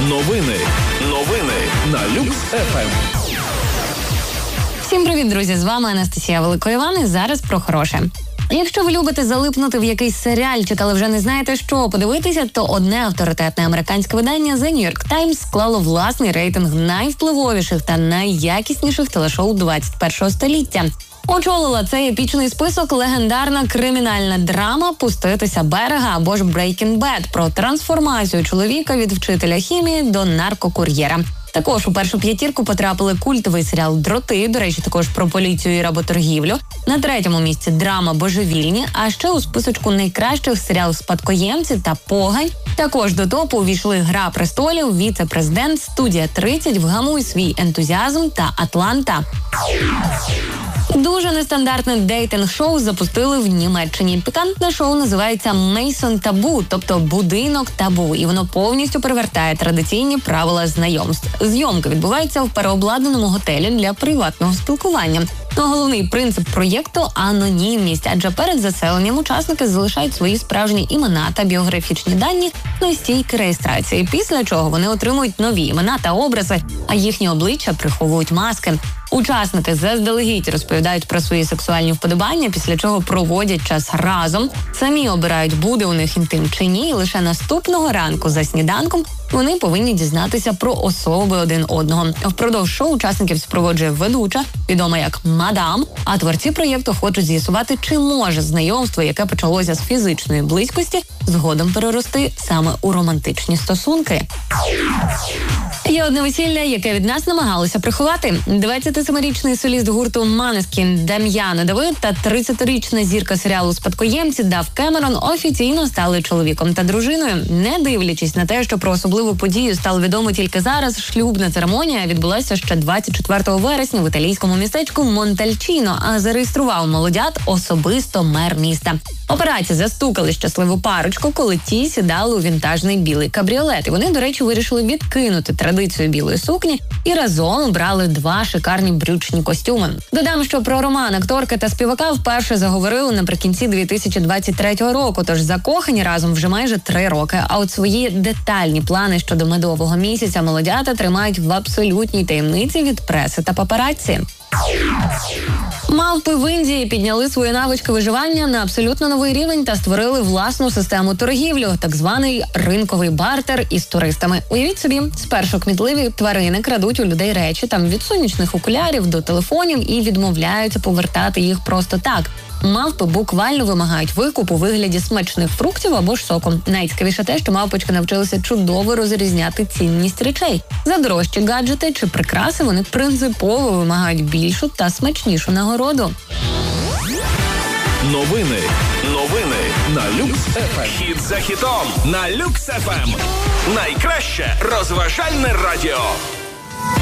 Новини на Люкс ФМ. Всім привіт, друзі! З вами Анастасія Великоїван і зараз про хороше. Якщо ви любите залипнути в якийсь серіальчик, але вже не знаєте, що подивитися, то одне авторитетне американське видання The New York Times склало власний рейтинг найвпливовіших та найякісніших телешоу 21-го століття. Очолила цей епічний список легендарна кримінальна драма «Пуститися берега» або ж «Breaking Bad» про трансформацію чоловіка від вчителя хімії до наркокур'єра. Також у першу п'ятірку потрапили культовий серіал «Дроти», до речі, також про поліцію і работоргівлю. На третьому місці драма «Божевільні», а ще у списочку найкращих серіал «Спадкоємці» та «Погань». Також до топу увійшли «Гра престолів», «Віце-президент», «Студія 30», «Вгамуй свій ентузіазм» та «Атланта». Дуже нестандартне дейтинг-шоу запустили в Німеччині. Пікантне шоу називається «Мейсон Табу», тобто «Будинок табу», і воно повністю перевертає традиційні правила знайомств. Зйомка відбувається в переобладнаному готелі для приватного спілкування. Головний принцип проєкту – анонімність, адже перед заселенням учасники залишають свої справжні імена та біографічні дані на стійки реєстрації, після чого вони отримують нові імена та образи, а їхні обличчя приховують маски. Учасники заздалегідь розповідають про свої сексуальні вподобання, після чого проводять час разом, самі обирають, буде у них інтим чи ні, і лише наступного ранку за сніданком вони повинні дізнатися про особи один одного. Впродовж шоу учасників супроводжує ведуча, відома як «Мадам», а творці проєкту хочуть з'ясувати, чи може знайомство, яке почалося з фізичної близькості, згодом перерости саме у романтичні стосунки. Є одне весілля, яке від нас намагалися приховати. 27-річний соліст гурту Måneskin Дам'яно Давид та 30-річна зірка серіалу «Спадкоємці» Дав Кемерон офіційно стали чоловіком та дружиною. Не дивлячись на те, що про особливу подію стало відомо тільки зараз, шлюбна церемонія відбулася ще 24 вересня в італійському містечку Монтальчино, а зареєстрував молодят особисто мер міста. Операції застукали щасливу парочку, коли ті сідали у вінтажний білий кабріолет. І вони, до речі, вирішили відкинути традицію білої сукні і разом обрали два шикарні брючні костюми. Додам, що про роман акторки та співака вперше заговорили наприкінці 2023 року, тож закохані разом вже майже 3 роки. А от свої детальні плани щодо медового місяця молодята тримають в абсолютній таємниці від преси та папараці. Мавпи в Індії підняли свої навички виживання на абсолютно новий рівень та створили власну систему торгівлі, так званий ринковий бартер із туристами. Уявіть собі, спершу кмітливі тварини крадуть у людей речі, там від сонячних окулярів до телефонів, і відмовляються повертати їх просто так. Мавпи буквально вимагають викуп у вигляді смачних фруктів або ж соку. Найцікавіше те, що мавпочки навчилися чудово розрізняти цінність речей. За дорожчі гаджети чи прикраси вони принципово вимагають більшу та смачнішу нагороду. Новини на Люкс ФМ. Хіт за хітом на Люкс ФМ. Найкраще розважальне радіо.